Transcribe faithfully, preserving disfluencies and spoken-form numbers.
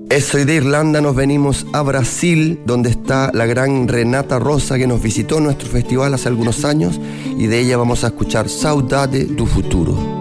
Eso, y de Irlanda nos venimos a Brasil, donde está la gran Renata Rosa, que nos visitó en nuestro festival hace algunos años, y de ella vamos a escuchar Saudade do Futuro.